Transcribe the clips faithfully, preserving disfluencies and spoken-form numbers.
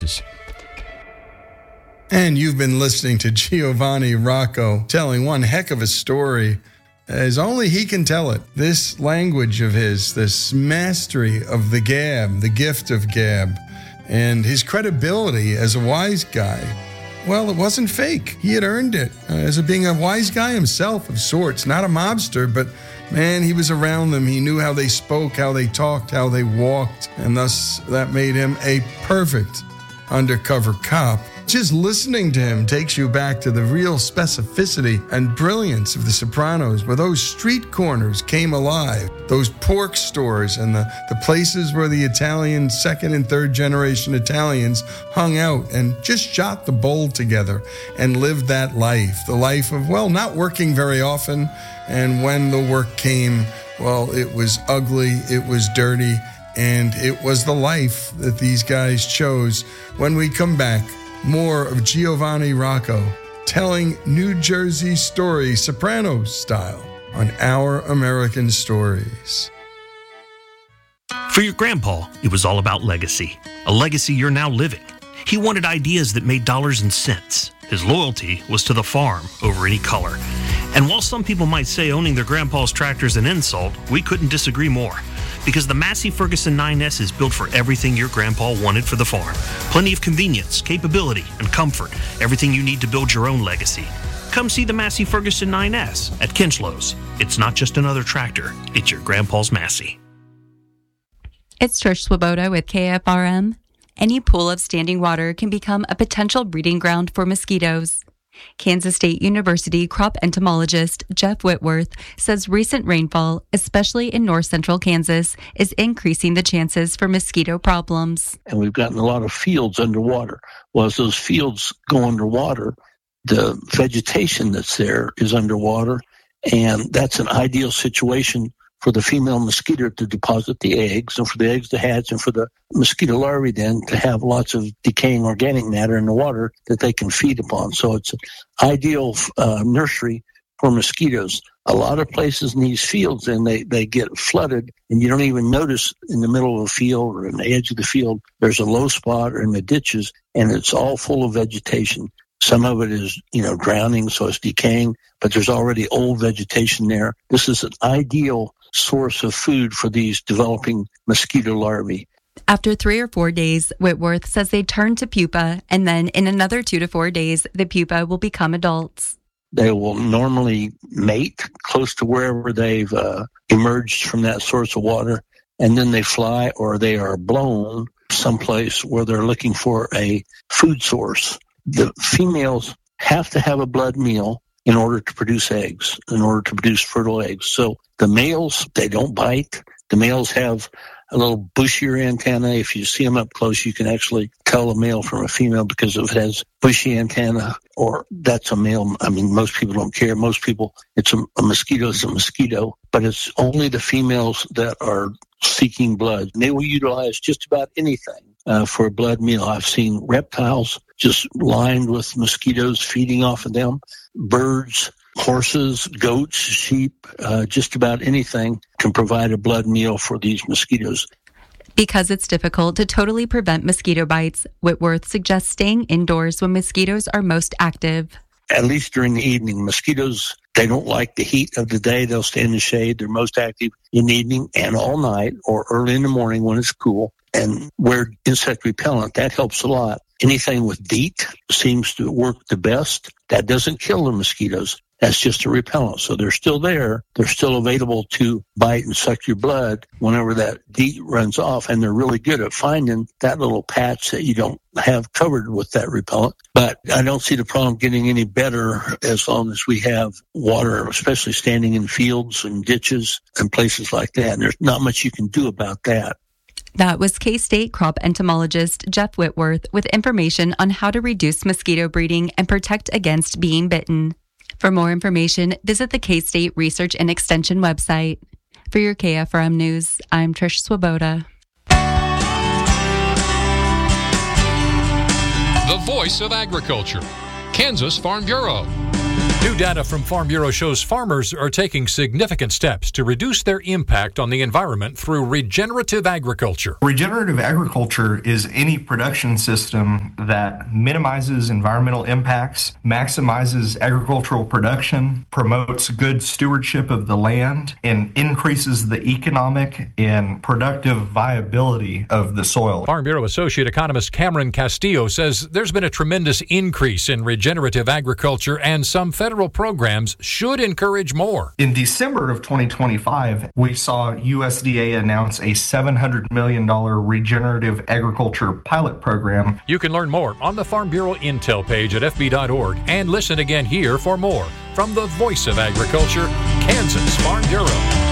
And you've been listening to Giovanni Rocco telling one heck of a story as only he can tell it. This language of his, this mastery of the gab, the gift of gab, and his credibility as a wise guy, well, it wasn't fake. He had earned it uh, as a, being a wise guy himself of sorts, not a mobster, but man, he was around them. He knew how they spoke, how they talked, how they walked, and thus that made him a perfect undercover cop. Just listening to him takes you back to the real specificity and brilliance of The Sopranos, where those street corners came alive, those pork stores and the, the places where the Italian second and third generation Italians hung out and just shot the bowl together and lived that life, the life of, well, not working very often, and when the work came, well, it was ugly, it was dirty, and it was the life that these guys chose. When we come back, more of Giovanni Rocco telling New Jersey stories, Sopranos style, on Our American Stories. For your grandpa, it was all about legacy, a legacy you're now living. He wanted ideas that made dollars and cents. His loyalty was to the farm over any color. And while some people might say owning their grandpa's tractor is an insult, we couldn't disagree more. Because the Massey Ferguson nine S is built for everything your grandpa wanted for the farm. Plenty of convenience, capability, and comfort. Everything you need to build your own legacy. Come see the Massey Ferguson nine S at Kinchlow's. It's not just another tractor, it's your grandpa's Massey. It's Trish Swoboda with K F R M. Any pool of standing water can become a potential breeding ground for mosquitoes. Kansas State University crop entomologist Jeff Whitworth says recent rainfall, especially in north central Kansas, is increasing the chances for mosquito problems. And we've gotten a lot of fields underwater. Well, as those fields go underwater, the vegetation that's there is underwater, and that's an ideal situation for the female mosquito to deposit the eggs, and for the eggs to hatch, and for the mosquito larvae then to have lots of decaying organic matter in the water that they can feed upon. So it's an ideal uh, nursery for mosquitoes. A lot of places in these fields, and they, they get flooded, and you don't even notice in the middle of a field or in the edge of the field, there's a low spot or in the ditches, and it's all full of vegetation. Some of it is, you know, drowning, so it's decaying, but there's already old vegetation there. This is an ideal source of food for these developing mosquito larvae. After three or four days, Whitworth says they turn to pupa, and then in another two to four days, the pupa will become adults. They will normally mate close to wherever they've uh, emerged from that source of water, and then they fly or they are blown someplace where they're looking for a food source. The females have to have a blood meal in order to produce eggs, in order to produce fertile eggs. So the males, they don't bite. The males have a little bushier antenna. If you see them up close, you can actually tell a male from a female because if it has bushy antenna, or that's a male. I mean, most people don't care. Most people, it's a, a mosquito is a mosquito, but it's only the females that are seeking blood. And they will utilize just about anything uh, for a blood meal. I've seen reptiles just lined with mosquitoes feeding off of them, birds, horses, goats, sheep, uh, just about anything can provide a blood meal for these mosquitoes. Because it's difficult to totally prevent mosquito bites, Whitworth suggests staying indoors when mosquitoes are most active. At least during the evening. Mosquitoes, they don't like the heat of the day. They'll stay in the shade. They're most active in the evening and all night or early in the morning when it's cool. And wear insect repellent. That helps a lot. Anything with DEET seems to work the best. That doesn't kill the mosquitoes. That's just a repellent. So they're still there. They're still available to bite and suck your blood whenever that DEET runs off. And they're really good at finding that little patch that you don't have covered with that repellent. But I don't see the problem getting any better as long as we have water, especially standing in fields and ditches and places like that. And there's not much you can do about that. That was K-State crop entomologist Jeff Whitworth with information on how to reduce mosquito breeding and protect against being bitten. For more information, visit the K-State Research and Extension website. For your K F R M News, I'm Trish Swoboda. The voice of agriculture, Kansas Farm Bureau. New data from Farm Bureau shows farmers are taking significant steps to reduce their impact on the environment through regenerative agriculture. Regenerative agriculture is any production system that minimizes environmental impacts, maximizes agricultural production, promotes good stewardship of the land, and increases the economic and productive viability of the soil. Farm Bureau Associate Economist Cameron Castillo says there's been a tremendous increase in regenerative agriculture, and some federal programs should encourage more. In December of twenty twenty-five, we saw U S D A announce a seven hundred million dollars regenerative agriculture pilot program. You can learn more on the Farm Bureau Intel page at f b dot org and listen again here for more from the Voice of Agriculture, Kansas Farm Bureau.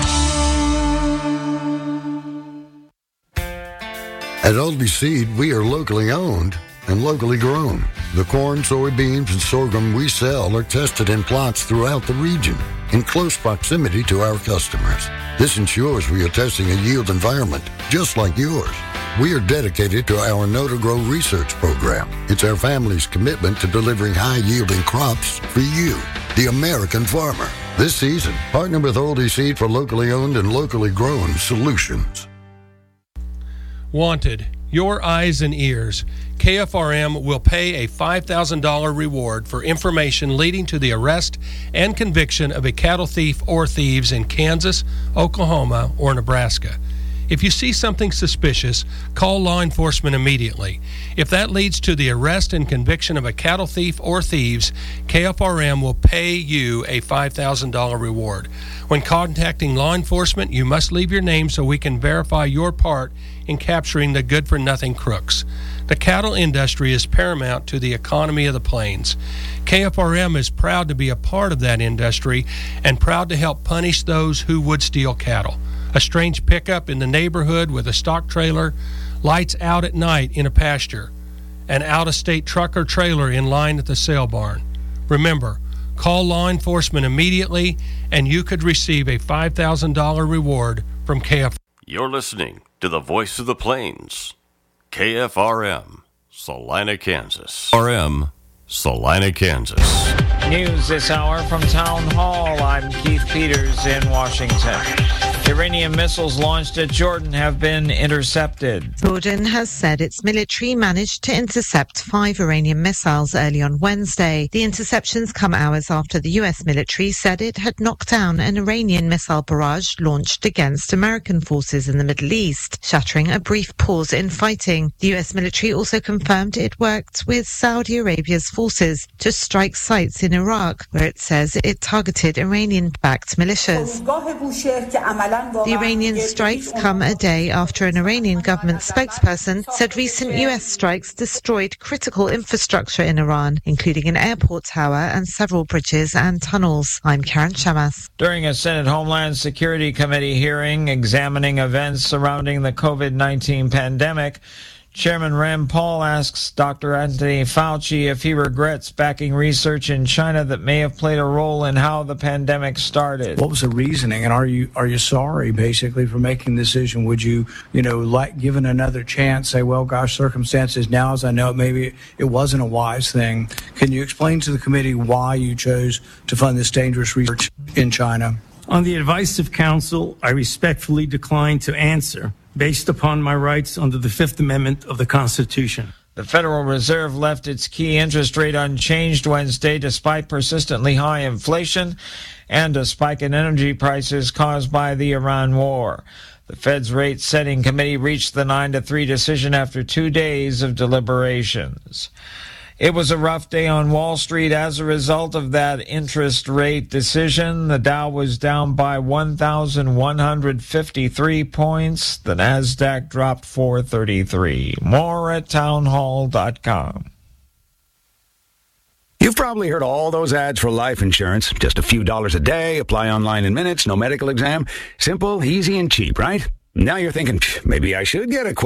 At Aldi Seed, we are locally owned and locally grown. The corn, soybeans, and sorghum we sell are tested in plots throughout the region in close proximity to our customers. This ensures we are testing a yield environment just like yours. We are dedicated to our Know to Grow research program. It's our family's commitment to delivering high-yielding crops for you, the American farmer. This season, partner with Aldi Seed for locally owned and locally grown solutions. Wanted, your eyes and ears. K F R M will pay a five thousand dollars reward for information leading to the arrest and conviction of a cattle thief or thieves in Kansas, Oklahoma, or Nebraska. If you see something suspicious, call law enforcement immediately. If that leads to the arrest and conviction of a cattle thief or thieves, K F R M will pay you a five thousand dollars reward. When contacting law enforcement, you must leave your name so we can verify your part in capturing the good-for-nothing crooks. The cattle industry is paramount to the economy of the plains. K F R M is proud to be a part of that industry and proud to help punish those who would steal cattle. A strange pickup in the neighborhood with a stock trailer, lights out at night in a pasture, an out-of-state truck or trailer in line at the sale barn. Remember, call law enforcement immediately and you could receive a five thousand dollars reward from K F R M. You're listening to the Voice of the Plains, K F R M, Salina, Kansas. R M, Salina, Kansas. News this hour from Town Hall. I'm Keith Peters in Washington. Iranian missiles launched at Jordan have been intercepted. Jordan has said its military managed to intercept five Iranian missiles early on Wednesday. The interceptions come hours after the U S military said it had knocked down an Iranian missile barrage launched against American forces in the Middle East, shattering a brief pause in fighting. The U S military also confirmed it worked with Saudi Arabia's forces to strike sites in Iraq, where it says it targeted Iranian-backed militias. The Iranian strikes come a day after an Iranian government spokesperson said recent U S strikes destroyed critical infrastructure in Iran, including an airport tower and several bridges and tunnels. I'm Karen Shamas. During a Senate Homeland Security Committee hearing examining events surrounding the COVID nineteen pandemic, Chairman Rand Paul asks Doctor Anthony Fauci if he regrets backing research in China that may have played a role in how the pandemic started. What was the reasoning, and are you are you sorry, basically, for making the decision? Would you, you know, like given another chance, say, well, gosh, circumstances now, as I know it, maybe it wasn't a wise thing. Can you explain to the committee why you chose to fund this dangerous research in China? On the advice of counsel, I respectfully decline to answer, based upon my rights under the Fifth Amendment of the Constitution. The Federal Reserve left its key interest rate unchanged Wednesday despite persistently high inflation and a spike in energy prices caused by the Iran war. The Fed's rate-setting committee reached the nine to three decision after two days of deliberations. It was a rough day on Wall Street as a result of that interest rate decision. The Dow was down by one thousand one hundred fifty-three points. The Nasdaq dropped four thirty-three. More at townhall dot com. You've probably heard all those ads for life insurance. Just a few dollars a day, apply online in minutes, no medical exam. Simple, easy, and cheap, right? Now you're thinking, maybe I should get a quote.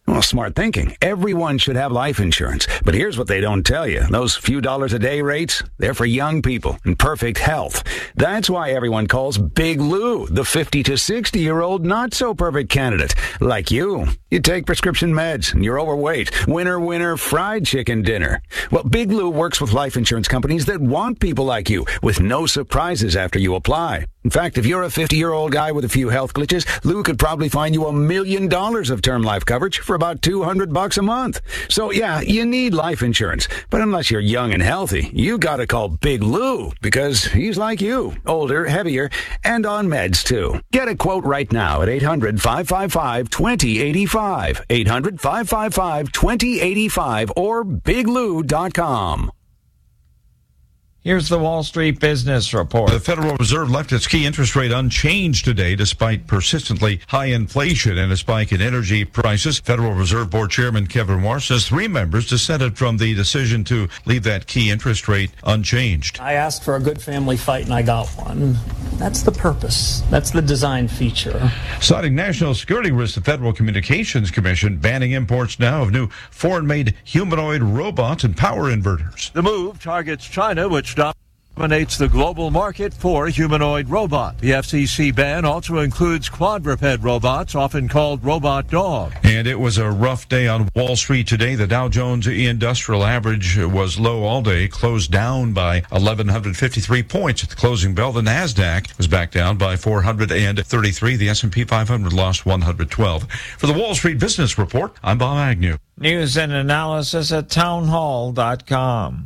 Well, smart thinking. Everyone should have life insurance. But here's what they don't tell you. Those few dollars a day rates, they're for young people in perfect health. That's why everyone calls Big Lou the fifty to sixty-year-old not-so-perfect candidate. Like you. You take prescription meds and you're overweight. Winner, winner, fried chicken dinner. Well, Big Lou works with life insurance companies that want people like you with no surprises after you apply. In fact, if you're a fifty-year-old guy with a few health glitches, Lou could probably find you a million dollars of term life coverage for about two hundred bucks a month. So yeah, you need life insurance. But unless you're young and healthy, you gotta call Big Lou because he's like you, older, heavier, and on meds too. Get a quote right now at eight hundred, five five five, two zero eight five, eight hundred, five five five, two zero eight five or big lou dot com. Here's the Wall Street Business Report. The Federal Reserve left its key interest rate unchanged today despite persistently high inflation and a spike in energy prices. Federal Reserve Board Chairman Kevin Warsh says three members dissented from the decision to leave that key interest rate unchanged. I asked for a good family fight and I got one. That's the purpose. That's the design feature. Citing national security risks, the Federal Communications Commission banning imports now of new foreign-made humanoid robots and power inverters. The move targets China, which dominates the global market for humanoid robot. The F C C ban also includes quadruped robots, often called robot dog. And it was a rough day on Wall Street today. The Dow Jones Industrial Average was low all day, closed down by one thousand one hundred fifty-three points at the closing bell. The NASDAQ was back down by four hundred thirty-three. The S and P five hundred lost one hundred twelve. For the Wall Street Business Report, I'm Bob Agnew. News and analysis at townhall dot com.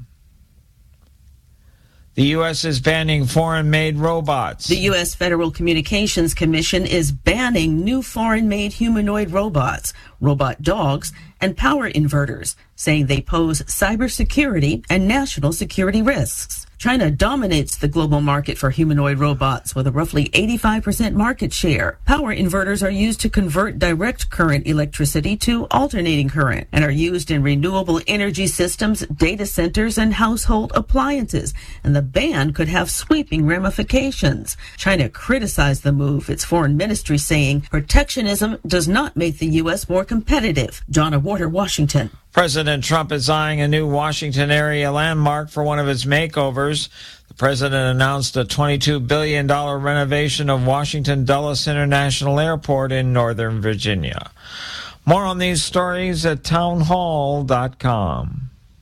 The U S is banning foreign-made robots. The U S Federal Communications Commission is banning new foreign-made humanoid robots, robot dogs, and power inverters, saying they pose cybersecurity and national security risks. China dominates the global market for humanoid robots with a roughly eighty-five percent market share. Power inverters are used to convert direct current electricity to alternating current and are used in renewable energy systems, data centers, and household appliances. And the ban could have sweeping ramifications. China criticized the move, its foreign ministry saying protectionism does not make the U S more competitive. Donna Water, Washington. President Trump is eyeing a new Washington area landmark for one of his makeovers. The president announced a twenty-two billion dollars renovation of Washington Dulles International Airport in Northern Virginia. More on these stories at townhall dot com.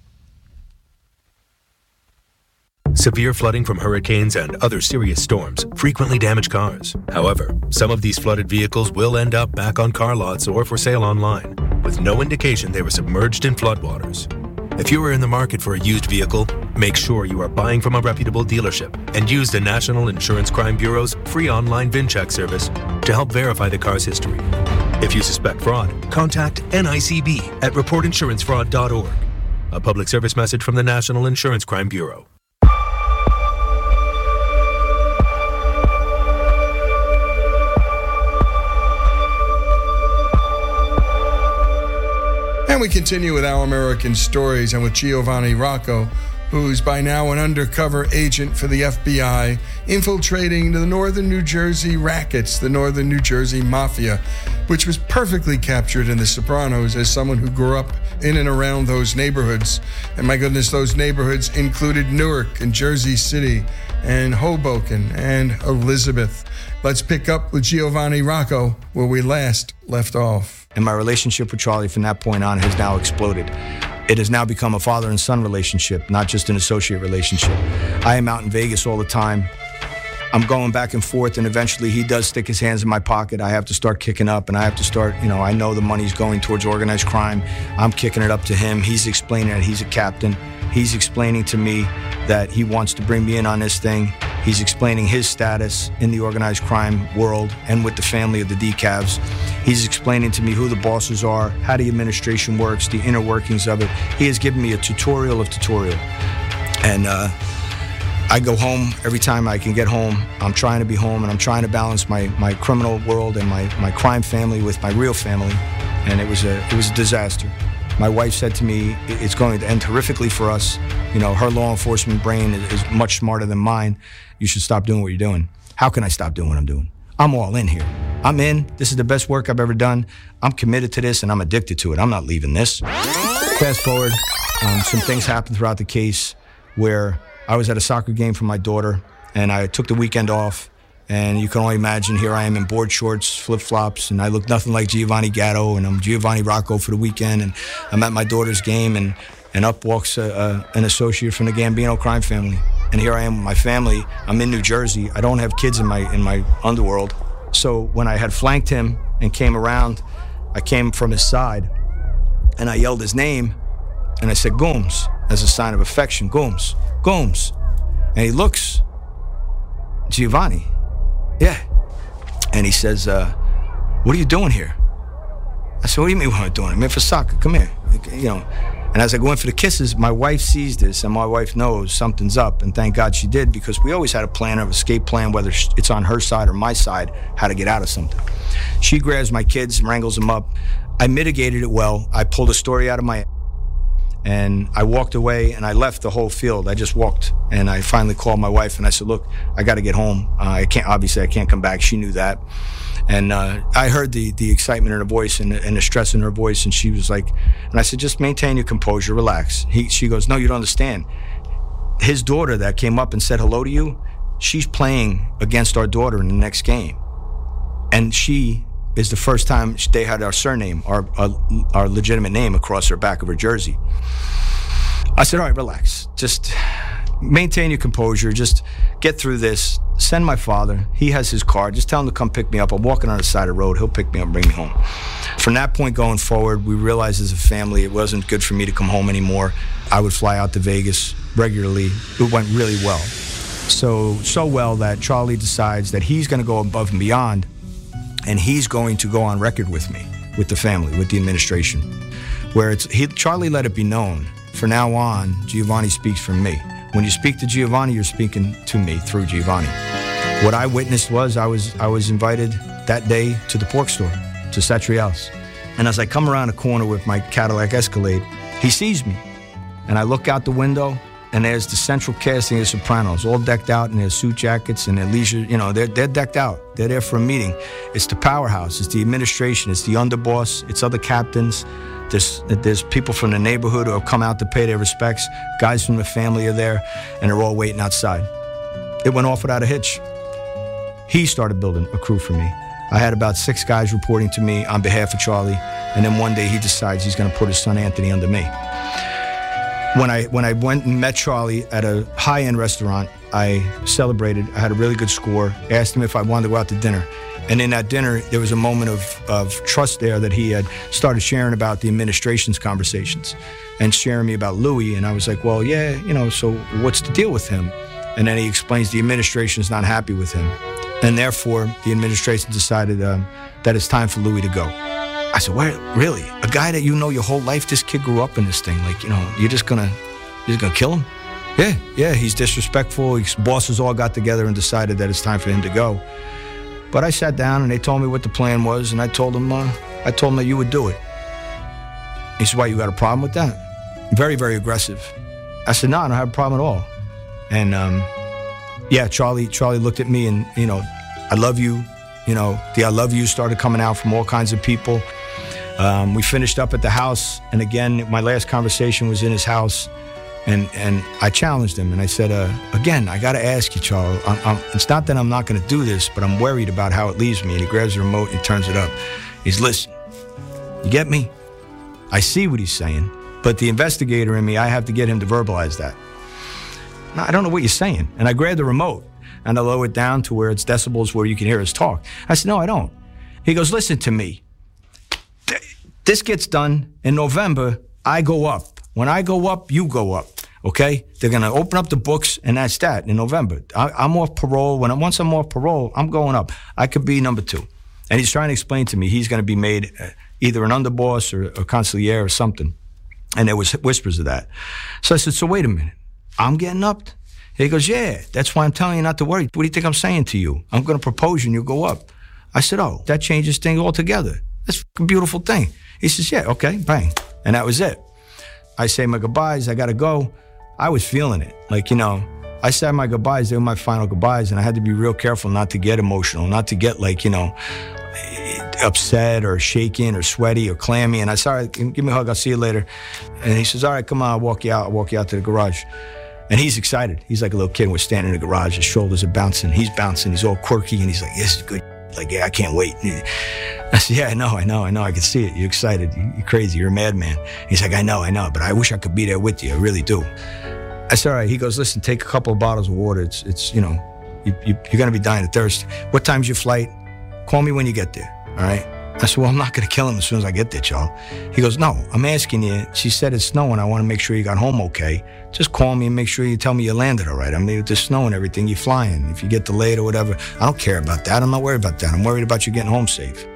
Severe flooding from hurricanes and other serious storms frequently damage cars. However, some of these flooded vehicles will end up back on car lots or for sale online, with no indication they were submerged in floodwaters. If you are in the market for a used vehicle, make sure you are buying from a reputable dealership and use the National Insurance Crime Bureau's free online VIN check service to help verify the car's history. If you suspect fraud, contact N I C B at report insurance fraud dot org. A public service message from the National Insurance Crime Bureau. And we continue with Our American Stories and with Giovanni Rocco, who's by now an undercover agent for the F B I, infiltrating the northern New Jersey rackets, the northern New Jersey mafia, which was perfectly captured in The Sopranos as someone who grew up in and around those neighborhoods. And my goodness, those neighborhoods included Newark and Jersey City and Hoboken and Elizabeth. Let's pick up with Giovanni Rocco where we last left off. And my relationship with Charlie from that point on has now exploded. It has now become a father and son relationship, not just an associate relationship. I am out in Vegas all the time. I'm going back and forth, and eventually he does stick his hands in my pocket. I have to start kicking up, and I have to start, you know, I know the money's going towards organized crime. I'm kicking it up to him. He's explaining that he's a captain. He's explaining to me that he wants to bring me in on this thing. He's explaining his status in the organized crime world and with the family of the decavs. He's explaining to me who the bosses are, how the administration works, the inner workings of it. He has given me a tutorial of tutorial. And uh, I go home every time I can get home. I'm trying to be home, and I'm trying to balance my, my criminal world and my, my crime family with my real family. And it was a it was a disaster. My wife said to me, it's going to end horrifically for us. You know, her law enforcement brain is, is much smarter than mine. You should stop doing what you're doing. How can I stop doing what I'm doing? I'm all in here. I'm in. This is the best work I've ever done. I'm committed to this, and I'm addicted to it. I'm not leaving this. Fast forward, um, some things happened throughout the case where I was at a soccer game for my daughter, and I took the weekend off. And you can only imagine, here I am in board shorts, flip-flops, and I look nothing like Giovanni Gatto, and I'm Giovanni Rocco for the weekend, and I'm at my daughter's game, and, and up walks a, a, an associate from the Gambino crime family. And here I am with my family. I'm in New Jersey. I don't have kids in my in my underworld. So when I had flanked him and came around, I came from his side, and I yelled his name, and I said, Gomes, as a sign of affection, Gomes, Gomes. And he looks, Giovanni. Yeah. And he says, uh, what are you doing here? I said, what do you mean what am I doing? I'm here for soccer. Come here. You know. And as I go in for the kisses, my wife sees this, and my wife knows something's up. And thank God she did, because we always had a plan of escape plan, whether it's on her side or my side, how to get out of something. She grabs my kids, wrangles them up. I mitigated it well. I pulled a story out of my... And I walked away, and I left the whole field. I just walked, and I finally called my wife, and I said, look, I got to get home. Uh, I can't, obviously, I can't come back. She knew that. And uh, I heard the the excitement in her voice and, and the stress in her voice, and she was like, and I said, just maintain your composure, relax. He, she goes, no, you don't understand. His daughter that came up and said hello to you, she's playing against our daughter in the next game. And she... is the first time they had our surname, our, our our legitimate name across her back of her jersey. I said, all right, relax. Just maintain your composure. Just get through this. Send my father. He has his car. Just tell him to come pick me up. I'm walking on the side of the road. He'll pick me up and bring me home. From that point going forward, we realized as a family it wasn't good for me to come home anymore. I would fly out to Vegas regularly. It went really well. So, so well that Charlie decides that he's going to go above and beyond, and he's going to go on record with me, with the family, with the administration, where it's he, Charlie let it be known, from now on, Giovanni speaks for me. When you speak to Giovanni, you're speaking to me through Giovanni. What I witnessed was I was I was invited that day to the pork store, to Satriel's. And as I come around the corner with my Cadillac Escalade, he sees me. And I look out the window, and there's the central casting of Sopranos, all decked out in their suit jackets and their leisure, you know, they're, they're decked out. They're there for a meeting. It's the powerhouse, it's the administration, it's the underboss, it's other captains. There's, there's people from the neighborhood who have come out to pay their respects. Guys from the family are there, and they're all waiting outside. It went off without a hitch. He started building a crew for me. I had about six guys reporting to me on behalf of Charlie, and then one day he decides he's going to put his son Anthony under me. When I when I went and met Charlie at a high-end restaurant, I celebrated. I had a really good score. Asked him if I wanted to go out to dinner. And in that dinner, there was a moment of, of trust there that he had started sharing about the administration's conversations and sharing me about Louis. And I was like, well, yeah, you know, so what's the deal with him? And then he explains the administration is not happy with him. And therefore, the administration decided um, that it's time for Louis to go. I said, where, really? A guy that you know your whole life, this kid grew up in this thing. Like, you know, you're just gonna, you're just gonna kill him? Yeah, yeah, he's disrespectful. His bosses all got together and decided that it's time for him to go. But I sat down and they told me what the plan was, and I told them, uh, I told them that you would do it. He said, why, you got a problem with that? Very, very aggressive. I said, no, I don't have a problem at all. And um, yeah, Charlie, Charlie looked at me and, you know, I love you. You know, the I love you started coming out from all kinds of people. Um, we finished up at the house, and again, my last conversation was in his house, and, and I challenged him, and I said, uh, again, I got to ask you, Charles, I'm, I'm, it's not that I'm not going to do this, but I'm worried about how it leaves me. And he grabs the remote and turns it up. He's, listen, you get me? I see what he's saying, but the investigator in me, I have to get him to verbalize that. No, I don't know what you're saying. And I grabbed the remote, and I lower it down to where it's decibels where you can hear us talk. I said, no, I don't. He goes, listen to me. This gets done in November, I go up. When I go up, you go up, okay? They're going to open up the books, and that's that in November. I, I'm off parole. When I, once I'm off parole, I'm going up. I could be number two. And he's trying to explain to me he's going to be made either an underboss or a consigliere or something. And there was whispers of that. So I said, so wait a minute. I'm getting up? He goes, yeah, that's why I'm telling you not to worry. What do you think I'm saying to you? I'm going to propose you and you go up. I said, oh, that changes things altogether. That's a beautiful thing. He says, yeah, okay, bang. And that was it. I say my goodbyes, I got to go. I was feeling it. Like, you know, I said my goodbyes, they were my final goodbyes, and I had to be real careful not to get emotional, not to get like, you know, upset or shaking or sweaty or clammy. And I said, all right, give me a hug. I'll see you later. And he says, all right, come on, I'll walk you out. I'll walk you out to the garage. And he's excited. He's like a little kid. We're standing in the garage. His shoulders are bouncing. He's bouncing. He's all quirky. And he's like, this is good. Like, yeah, I can't wait. I said, yeah, I know, I know, I know. I can see it. You're excited. You're crazy. You're a madman. He's like, I know, I know, but I wish I could be there with you. I really do. I said, all right. He goes, listen, take a couple of bottles of water. It's, it's you know, you, you, you're going to be dying of thirst. What time's your flight? Call me when you get there, all right? I said, well, I'm not going to kill him as soon as I get there, Charles. He goes, no, I'm asking you. She said it's snowing. I want to make sure you got home okay. Just call me and make sure you tell me you landed all right. I mean, with the snow and everything, you're flying. If you get delayed or whatever, I don't care about that. I'm not worried about that. I'm worried about you getting home safe.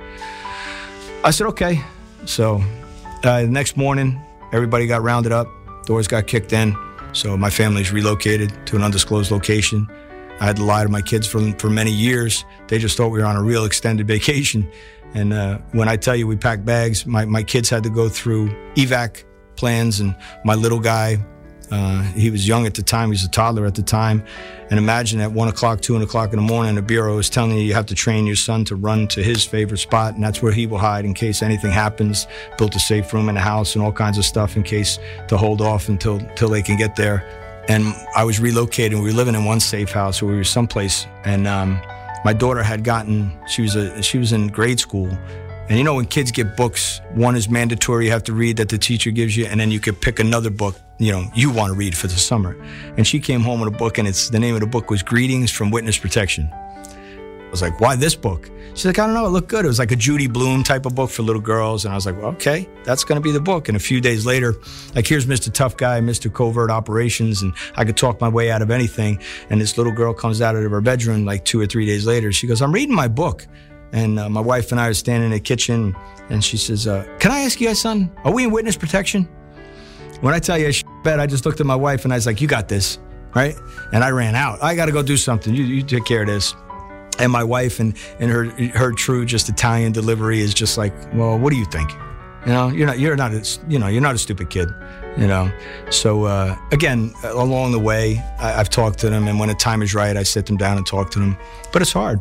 I said, okay. So uh, the next morning, everybody got rounded up. Doors got kicked in. So my family's relocated to an undisclosed location. I had to lie to my kids for, for many years. They just thought we were on a real extended vacation. And uh, when I tell you we packed bags, my, my kids had to go through evac plans, and my little guy, uh, he was young at the time, he was a toddler at the time. And imagine at one o'clock, two o'clock in the morning, the Bureau is telling you you have to train your son to run to his favorite spot, and that's where he will hide in case anything happens. Built a safe room in the house and all kinds of stuff in case to hold off until, until they can get there. And I was relocated. We were living in one safe house, or we were someplace, and um, my daughter had gotten, she was a, she was in grade school. And you know, when kids get books, one is mandatory, you have to read that the teacher gives you, and then you could pick another book, you know, you want to read for the summer. And she came home with a book, and it's the name of the book was Greetings from Witness Protection. I was like, why this book? She's like, I don't know, it looked good. It was like a Judy Blume type of book for little girls. And I was like, well, okay, that's going to be the book. And a few days later, like, here's Mister Tough Guy, Mister Covert Operations, and I could talk my way out of anything. And this little girl comes out of her bedroom like two or three days later. She goes, I'm reading my book. And uh, my wife and I are standing in the kitchen, and she says, uh, can I ask you guys something? Are we in witness protection? When I tell you I bet, I just looked at my wife and I was like, you got this, right? And I ran out. I got to go do something. You, you take care of this. And my wife and, and her her true just Italian delivery is just like, well, what do you think? You know, you're not you're not a, you know you're not a stupid kid, you know. So uh, again, along the way, I, I've talked to them, and when the time is right, I sit them down and talk to them. But it's hard.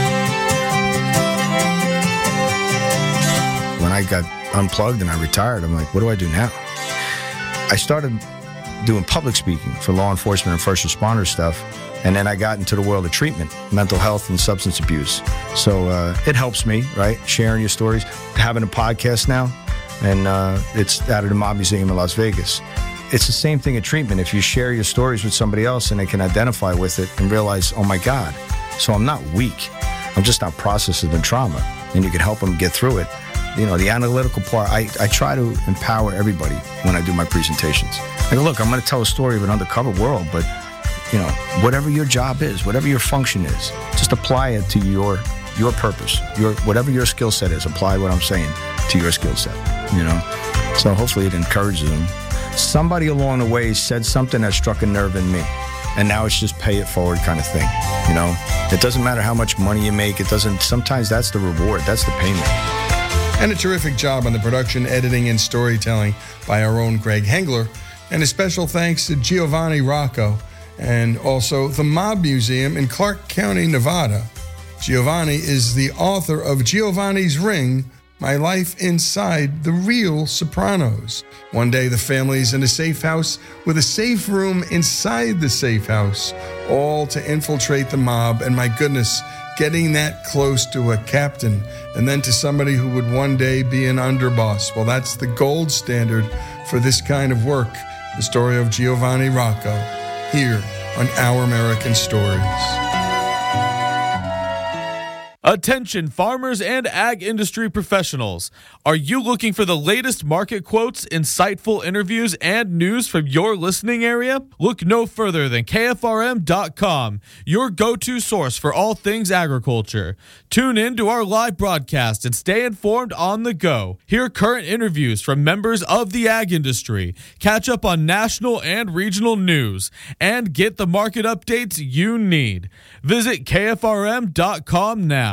When I got unplugged and I retired, I'm like, what do I do now? I started doing public speaking for law enforcement and first responder stuff. And then I got into the world of treatment, mental health and substance abuse. So uh, it helps me, right? Sharing your stories, having a podcast now, and uh, it's out of the Mob Museum in Las Vegas. It's the same thing in treatment. If you share your stories with somebody else and they can identify with it and realize, oh my God, so I'm not weak. I'm just not processing the trauma. And you can help them get through it. You know, the analytical part, I, I try to empower everybody when I do my presentations. I go, look, I'm going to tell a story of an undercover world, but you know, whatever your job is, whatever your function is, just apply it to your your purpose. Your whatever your skill set is, apply what I'm saying to your skill set, you know? So hopefully it encourages them. Somebody along the way said something that struck a nerve in me, and now it's just pay it forward kind of thing, you know? It doesn't matter how much money you make. It doesn't, sometimes that's the reward. That's the payment. And a terrific job on the production, editing, and storytelling by our own Greg Hengler. And a special thanks to Giovanni Rocco, and also the Mob Museum in Clark County, Nevada. Giovanni is the author of Giovanni's Ring, My Life Inside the Real Sopranos. One day the family's in a safe house with a safe room inside the safe house, all to infiltrate the mob, and my goodness, getting that close to a captain and then to somebody who would one day be an underboss. Well, that's the gold standard for this kind of work. The story of Giovanni Rocco, here on Our American Stories. Attention farmers and ag industry professionals. Are you looking for the latest market quotes, insightful interviews, and news from your listening area? Look no further than K F R M dot com, your go-to source for all things agriculture. Tune in to our live broadcast and stay informed on the go. Hear current interviews from members of the ag industry, catch up on national and regional news, and get the market updates you need. Visit K F R M dot com now.